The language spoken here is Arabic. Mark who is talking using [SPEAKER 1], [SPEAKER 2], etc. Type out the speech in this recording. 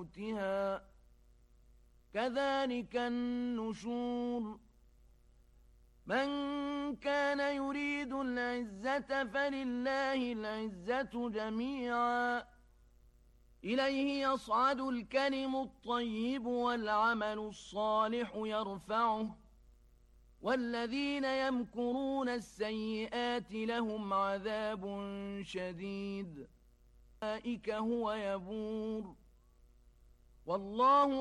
[SPEAKER 1] موتها كذلك النشور من كان يريد العزة فلله العزة جميعا إليه يصعد الكلم الطيب والعمل الصالح يرفعه والذين يمكرون السيئات لهم عذاب شديد أولئك هو يبور والله